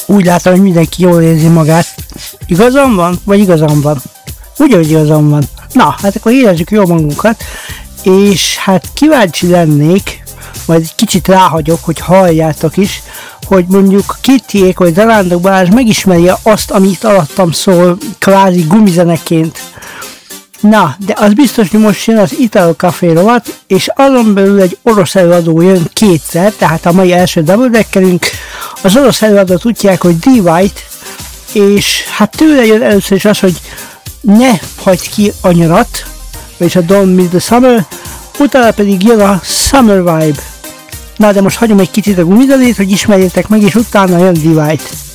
Úgy látom, hogy mindenki jól érzi magát. Igazam van? Vagy igazam van? Úgy, hogy igazam van. Na, hát akkor érezzük jól magunkat, és hát kíváncsi lennék, majd egy kicsit ráhagyok, hogy halljátok is, hogy mondjuk Kittyék vagy Zarándok Balázs megismerje azt, amit alattam szól, kvázi gumizeneként. Na, de az biztos, hogy most jön az Italo Café rovat, és azon belül egy orosz előadó jön kétszer, tehát a mai első double deckerünk. Az orosz előadót tudják, hogy D. White, és hát tőle jön először is az, hogy ne hagyd ki a nyarat, vagyis a Don't Miss the Summer, utána pedig jön a Summer Vibe. Na, de most hagyom egy kicsit a gumizenét, hogy ismerjétek meg, és utána jön D. White.